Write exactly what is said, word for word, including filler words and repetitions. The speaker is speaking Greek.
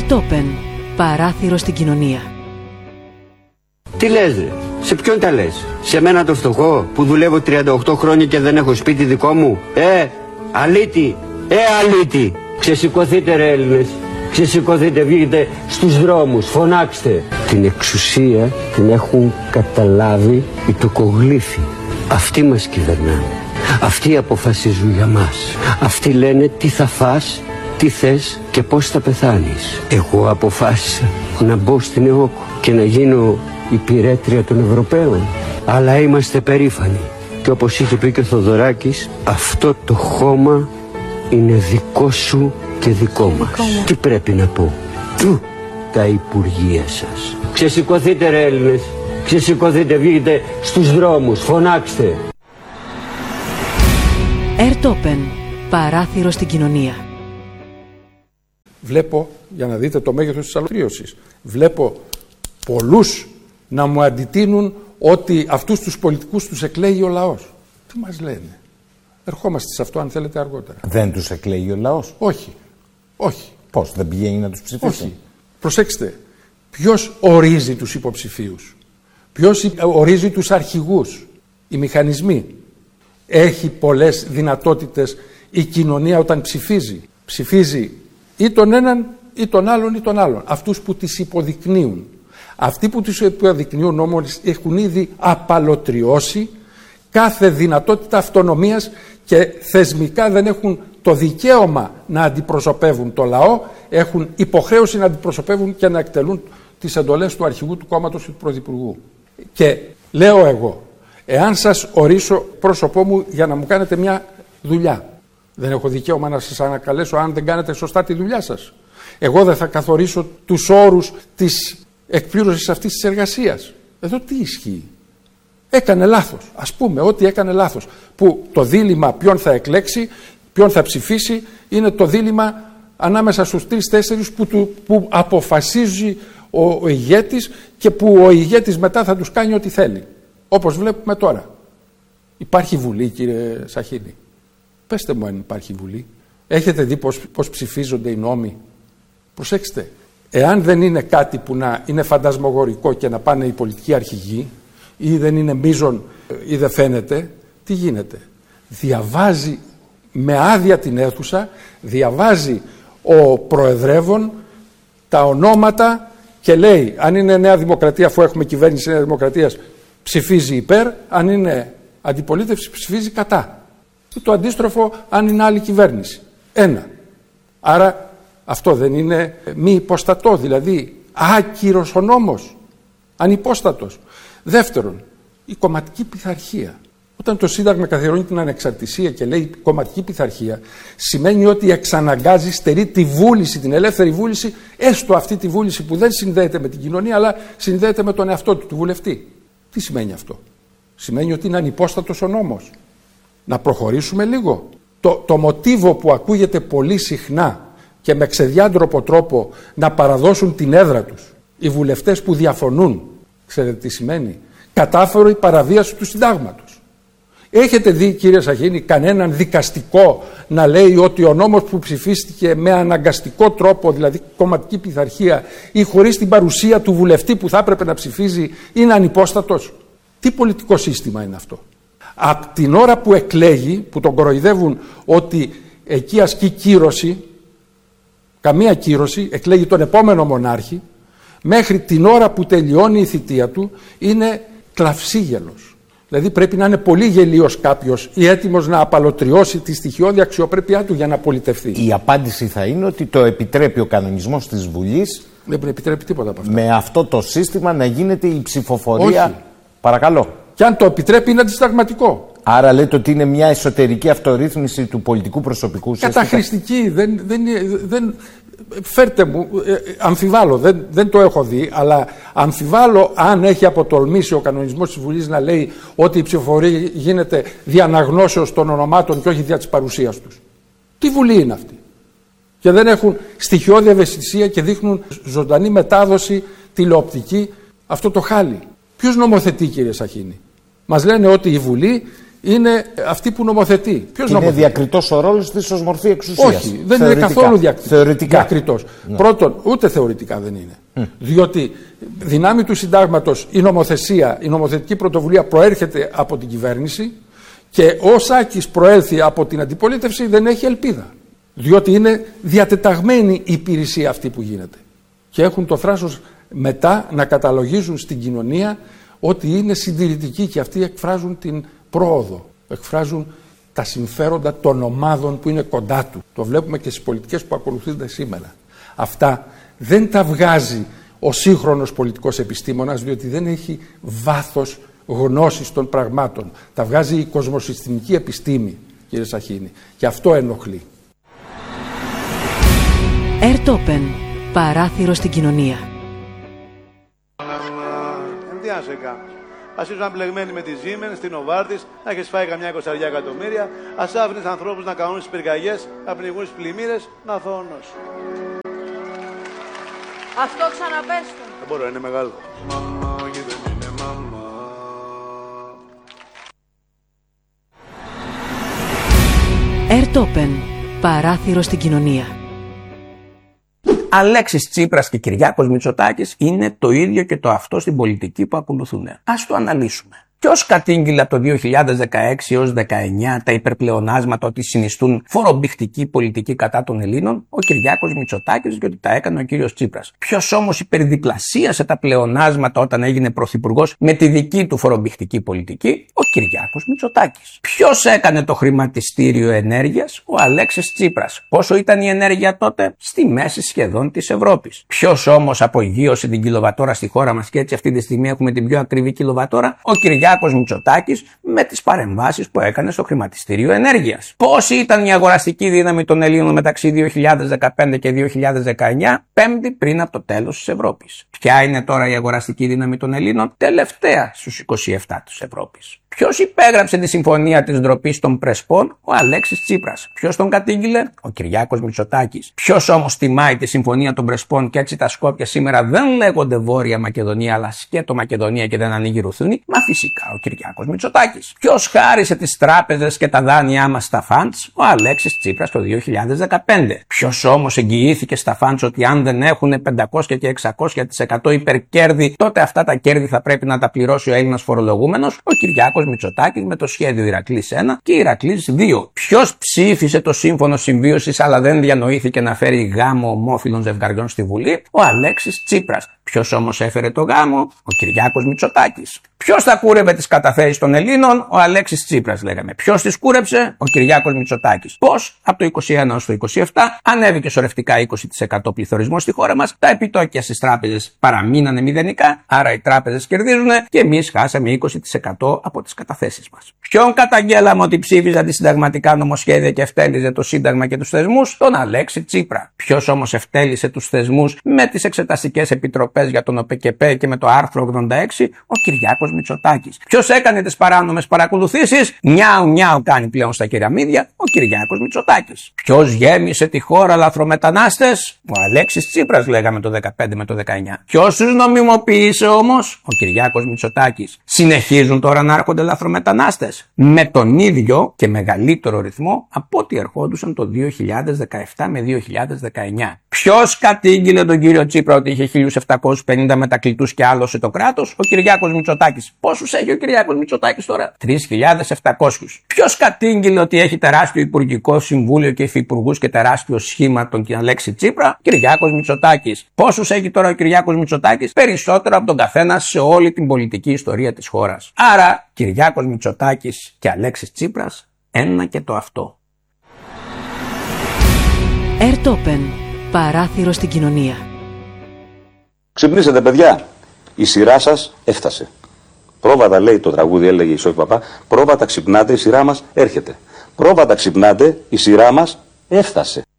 Ερτόπεν. Παράθυρο στην κοινωνία. Τι λες ρε, σε ποιον τα λες? Σε μένα το φτωχό που δουλεύω τριάντα οκτώ χρόνια και δεν έχω σπίτι δικό μου? Ε, αλήτη, ε αλήτη. Ξεσηκωθείτε ρε Έλληνες, ξεσηκωθείτε, βγείτε στους δρόμους, φωνάξτε. Την εξουσία την έχουν καταλάβει οι τοκογλύφοι. Αυτοί μας κυβερνάνε, αυτοί αποφασίζουν για μας. Αυτοί λένε τι θα φας, τι θες και πώς θα πεθάνεις. Εγώ αποφάσισα να μπω στην ΕΟΚ και να γίνω υπηρέτρια των Ευρωπαίων. Αλλά είμαστε περήφανοι. Και όπως είχε πει και ο Θοδωράκης, αυτό το χώμα είναι δικό σου και δικό μας. Δικό τι πρέπει να πω? Του τα υπουργεία σας. Ξεσηκωθείτε ρε Έλληνες, ξεσηκωθείτε, βγείτε στους δρόμους, φωνάξτε. Ερτόπεν. Παράθυρο στην κοινωνία. Βλέπω, για να δείτε το μέγεθος της αλωτρίωσης, βλέπω πολλούς να μου αντιτείνουν ότι αυτούς τους πολιτικούς τους εκλέγει ο λαός. Τι μας λένε? Ερχόμαστε σε αυτό αν θέλετε αργότερα. Δεν τους εκλέγει ο λαός? Όχι. Όχι. Πώς, δεν πηγαίνει να τους ψηφίσει? Όχι. Προσέξτε, ποιος ορίζει τους υποψηφίους? Ποιος ορίζει τους αρχηγούς? Οι μηχανισμοί. Έχει πολλές δυνατότητες η κοινωνία όταν ψηφίζει. Ψηφίζει ή τον έναν ή τον άλλον ή τον άλλον. Αυτούς που τις υποδεικνύουν. Αυτοί που τις υποδεικνύουν όμως έχουν ήδη απαλωτριώσει κάθε δυνατότητα αυτονομίας και θεσμικά δεν έχουν το δικαίωμα να αντιπροσωπεύουν το λαό, έχουν υποχρέωση να αντιπροσωπεύουν και να εκτελούν τις εντολές του αρχηγού του κόμματος του πρωθυπουργού. Και λέω εγώ, εάν σας ορίσω πρόσωπό μου για να μου κάνετε μια δουλειά, δεν έχω δικαίωμα να σας ανακαλέσω αν δεν κάνετε σωστά τη δουλειά σας. Εγώ δεν θα καθορίσω τους όρους της εκπλήρωσης αυτής της εργασίας. Εδώ τι ισχύει? Έκανε λάθος. Ας πούμε ότι έκανε λάθος. Που το δίλημμα ποιον θα εκλέξει, ποιον θα ψηφίσει, είναι το δίλημμα ανάμεσα στους τρεις-τέσσερις που, του, που αποφασίζει ο, ο ηγέτης και που ο ηγέτης μετά θα τους κάνει ό,τι θέλει. Όπως βλέπουμε τώρα. Υπάρχει βουλή, κύριε Σαχίνη? Πέστε μου αν υπάρχει βουλή. Έχετε δει πώς, πώς ψηφίζονται οι νόμοι? Προσέξτε. Εάν δεν είναι κάτι που να είναι φαντασμογορικό και να πάνε οι πολιτικοί αρχηγοί ή δεν είναι μείζον ή δεν φαίνεται, τι γίνεται? Διαβάζει με άδεια την αίθουσα, διαβάζει ο προεδρεύων τα ονόματα και λέει αν είναι Νέα Δημοκρατία, αφού έχουμε κυβέρνηση Νέα Δημοκρατίας, ψηφίζει υπέρ, αν είναι αντιπολίτευση ψηφίζει κατά. Και το αντίστροφο αν είναι άλλη κυβέρνηση. Ένα. Άρα αυτό δεν είναι μη υποστατό, δηλαδή άκυρος ο νόμος, ανυπόστατος. Δεύτερον, η κομματική πειθαρχία. Όταν το Σύνταγμα καθιερώνει την ανεξαρτησία και λέει κομματική πειθαρχία, σημαίνει ότι εξαναγκάζει, στερεί τη βούληση, την ελεύθερη βούληση, έστω αυτή τη βούληση που δεν συνδέεται με την κοινωνία, αλλά συνδέεται με τον εαυτό του, του βουλευτή. Τι σημαίνει αυτό? Σημαίνει ότι είναι ανυπόστατος ο νόμος. Να προχωρήσουμε λίγο. Το, το μοτίβο που ακούγεται πολύ συχνά και με ξεδιάντροπο τρόπο να παραδώσουν την έδρα τους οι βουλευτές που διαφωνούν, ξέρετε τι σημαίνει? Κατάφορη παραβίαση του συντάγματος. Έχετε δει, κύριε Σαχίνη, κανέναν δικαστικό να λέει ότι ο νόμος που ψηφίστηκε με αναγκαστικό τρόπο, δηλαδή κομματική πειθαρχία ή χωρίς την παρουσία του βουλευτή που θα έπρεπε να ψηφίζει, είναι ανυπόστατος? Τι πολιτικό σύστημα είναι αυτό? Από την ώρα που εκλέγει, που τον κοροϊδεύουν ότι εκεί ασκεί κύρωση, καμία κύρωση, εκλέγει τον επόμενο μονάρχη, μέχρι την ώρα που τελειώνει η θητεία του είναι κλαυσίγελος. Δηλαδή πρέπει να είναι πολύ γελίος κάποιος ή έτοιμος να απαλωτριώσει τη στοιχειώδη αξιοπρέπειά του για να πολιτευθεί. Η απάντηση θα είναι ότι το επιτρέπει ο κανονισμός της Βουλής. Δεν επιτρέπει τίποτα από αυτά. Με αυτό το σύστημα να γίνεται η ψηφοφορία. Όχι. Παρακαλώ. Και αν το επιτρέπει είναι αντισυνταγματικό. Άρα λέτε ότι είναι μια εσωτερική αυτορύθμιση του πολιτικού προσωπικού σύστημα. Καταχρηστική. Δεν, δεν, δεν, φέρτε μου, ε, αμφιβάλλω, δεν, δεν το έχω δει, αλλά αμφιβάλλω αν έχει αποτολμήσει ο κανονισμός της Βουλής να λέει ότι η ψηφοφορία γίνεται δια αναγνώσεως των ονομάτων και όχι δια της παρουσίας τους. Τι Βουλή είναι αυτή? Και δεν έχουν στοιχειώδη ευαισθησία και δείχνουν ζωντανή μετάδοση τηλεοπτική αυτό το χάλι. Ποιος νομοθετεί, κύριε Σαχίνη? Μας λένε ότι η Βουλή είναι αυτή που νομοθετεί. Ποιος είναι νομοθετεί? διακριτός ο ρόλος της ως μορφή εξουσίας. Όχι, δεν θεωρητικά. είναι καθόλου διακ... θεωρητικά. διακριτός. Ναι. Πρώτον, ούτε θεωρητικά δεν είναι. Mm. Διότι δυνάμει του συντάγματος η νομοθεσία, η νομοθετική πρωτοβουλία προέρχεται από την κυβέρνηση και ο Σάκης προέλθει από την αντιπολίτευση, δεν έχει ελπίδα. Διότι είναι διατεταγμένη η υπηρεσία αυτή που γίνεται. Και έχουν το θράσος μετά να καταλογίζουν στην κοινωνία ότι είναι συντηρητικοί και αυτοί εκφράζουν την πρόοδο, εκφράζουν τα συμφέροντα των ομάδων που είναι κοντά του. Το βλέπουμε και στις πολιτικές που ακολουθούνται σήμερα. Αυτά δεν τα βγάζει ο σύγχρονος πολιτικός επιστήμονας, διότι δεν έχει βάθος γνώσης των πραγμάτων. Τα βγάζει η κοσμοσυστημική επιστήμη, κύριε Σαχίνη, και αυτό ενοχλεί. Ερτόπεν, παράθυρο στην κοινωνία. Τι να σε κάνω. Ας ήσουν μπλεγμένοι με τη Siemens, στην Novartis, να έχεις φάει καμιά εικοσαριά εκατομμύρια, ας άφηνες ανθρώπους να κάνουν τις πυρκαγιές, να πνιγούν στις πλημμύρες, να θώνος. Αυτό ξαναπέστο. Δεν μπορώ, είναι μεγάλο. Μαμά, δεν είναι μαμά. Ερτόπεν, παράθυρο στην κοινωνία. Αλέξης Τσίπρας και Κυριάκος Μητσοτάκης είναι το ίδιο και το αυτό στην πολιτική που ακολουθούν. Ας το αναλύσουμε. Ποιος κατήγγειλε από το δύο χιλιάδες δεκαέξι έως δεκαεννιά τα υπερπλεονάσματα ότι συνιστούν φορομπηχτική πολιτική κατά των Ελλήνων? Ο Κυριάκος Μητσοτάκης, και ότι τα έκανε ο κύριος Τσίπρας. Ποιος όμως υπερδιπλασίασε τα πλεονάσματα όταν έγινε πρωθυπουργός με τη δική του φορομπηχτική πολιτική? Ο Κυριάκος Μητσοτάκης. Ποιος έκανε το χρηματιστήριο ενέργειας? Ο Αλέξης Τσίπρας. Πόσο ήταν η ενέργεια τότε? Στη μέση σχεδόν της Ευρώπης. Ποιος όμως απογείωσε την κιλοβατόρα στη χώρα μας και έτσι αυτή τη στιγμή έχουμε την πιο ακριβή κιλοβατόρα? Ο Κυριάκος Μητσοτάκης με τις παρεμβάσεις που έκανε στο χρηματιστήριο ενέργειας. Πόση ήταν η αγοραστική δύναμη των Ελλήνων μεταξύ δύο χιλιάδες δεκαπέντε και δύο χιλιάδες δεκαεννιά? Πέμπτη πριν από το τέλος της Ευρώπης. Ποια είναι τώρα η αγοραστική δύναμη των Ελλήνων? Τελευταία στους είκοσι επτά της Ευρώπης. Ποιος υπέγραψε τη συμφωνία της ντροπής των Πρεσπών? Ο Αλέξης Τσίπρας. Ποιος τον κατήγγειλε? Ο Κυριάκος Μητσοτάκης. Ποιος όμως τιμάει τη συμφωνία των Πρεσπών και έτσι τα Σκόπια σήμερα δεν λέγονται Βόρεια Μακεδονία αλλά σκέτο Μακεδονία και δεν ανοίγει ρουθούνη? Μα φυσικά ο Κυριάκος Μητσοτάκης. Ποιος χάρισε τις τράπεζες και τα δάνειά μας στα φαντς? Ο Αλέξης Τσίπρας το δύο χιλιάδες δεκαπέντε. Ποιος όμως εγγυήθηκε στα φαντς ότι αν δεν έχουν πεντακόσια και εξακόσια τοις εκατό υπερκέρδη, τότε αυτά τα κέρδη θα πρέπει να τα πληρώσει ο Έλληνας φορολογούμενος? Ο Κυριάκος Μητσοτάκης με το σχέδιο Ηρακλής ένα και Ηρακλής δύο. Ποιος ψήφισε το σύμφωνο συμβίωσης αλλά δεν διανοήθηκε να φέρει γάμο ομόφυλων ζευγαριών στη Βουλή? Ο Αλέξης Τσίπρας. Ποιος όμως έφερε το γάμο? Ο Κυριάκος Μητσοτάκης. Ποιος θα κούρευε τις καταθέσεις των Ελλήνων? Ο Αλέξης Τσίπρας, λέγαμε. Ποιος τις κούρεψε? Ο Κυριάκος Μητσοτάκης. Πώς? Από το είκοσι ένα έως το είκοσι επτά ανέβηκε σωρευτικά είκοσι τοις εκατό πληθωρισμός στη χώρα μας, τα επιτόκια στις τράπεζες παραμείνανε μηδενικά, άρα οι τράπεζες κερδίζουν και εμείς χάσαμε είκοσι τοις εκατό από τις καταθέσεις μας. Ποιον καταγγέλαμε ότι ψήφιζε αντισυνταγματικά νομοσχέδια και ευτέλιζε το Σύνταγμα και τους θεσμούς? Τον Αλέξη Τσίπρα. Ποιος όμως ευτέλισε τους θεσμούς με τις εξεταστικές επιτροπές για τον ΟΠΕΚΕΠΕ και με το άρθρο ογδόντα έξι? Ο Κυριάκος Μητσοτάκης. Ποιος έκανε τις παράνομες παρακολουθήσεις? Νιάου νιάου κάνει πλέον στα κεραμίδια ο Κυριάκος Μητσοτάκης. Ποιος γέμισε τη χώρα λαθρομετανάστες? Ο Αλέξης Τσίπρας, λέγαμε το δεκαπέντε με το δεκαεννιά. Ποιος τους νομιμοποίησε όμως? Ο Κυριάκος Μητσοτάκης. Συνεχίζουν τώρα να έρχονται λαθρομετανάστες με τον ίδιο και μεγαλύτερο ρυθμό από ό,τι ερχόντουσαν το δύο χιλιάδες δεκαεπτά με δύο χιλιάδες δεκαεννιά. Ποιος κατήγγειλε τον κύριο Τσίπρα ότι είχε χίλιους επτακόσιους πενήντα μετακλητούς και άλωσε το κράτος? Ο Κυριάκος Μητσοτάκης. Πόσους έχει ο Κυριάκος Μητσοτάκης τώρα? τρεις χιλιάδες επτακόσιους. Ποιος κατήγγειλε ότι έχει τεράστιο Υπουργικό Συμβούλιο και υφυπουργούς και τεράστιο σχήμα τον Αλέξη Τσίπρα? Κυριάκος Μητσοτάκης. Πόσους έχει τώρα ο Κυριάκος Μητσοτάκης? Περισσότερο από τον καθένα σε όλη την πολιτική ιστορία της χώρας. Άρα Κυριάκος Μητσοτάκης και Αλέξης Τσίπρας, ένα και το αυτό. Ερτόπεν, παράθυρο στην κοινωνία. Ξυπνήσετε, παιδιά. Η σειρά σας έφτασε. Πρόβατα, λέει το τραγούδι, έλεγε η Σόφη Παπά. Πρόβατα ξυπνάτε, η σειρά μας έρχεται. Πρόβατα ξυπνάτε, η σειρά μας έφτασε.